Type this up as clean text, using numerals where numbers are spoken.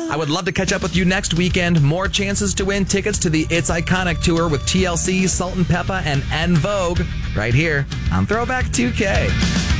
I would love to catch up with you next weekend. More chances to win tickets to the It's Iconic Tour with TLC, Salt and Peppa, and En Vogue right here on Throwback 2K.